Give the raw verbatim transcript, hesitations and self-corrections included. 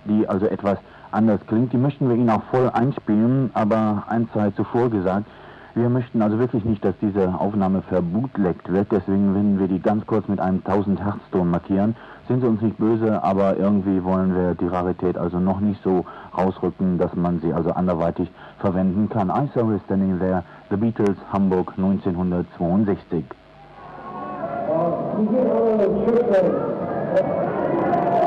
die also etwas anders klingt. Die möchten wir Ihnen auch voll einspielen, aber eins sei zuvor gesagt, wir möchten also wirklich nicht, dass diese Aufnahme verbootlegt wird, deswegen werden wir die ganz kurz mit einem tausend Hertz Ton markieren. Sind Sie uns nicht böse, aber irgendwie wollen wir die Rarität also noch nicht so rausrücken, dass man sie also anderweitig verwenden kann. I Saw Her Standing There, The Beatles, Hamburg neunzehnhundertzweiundsechzig.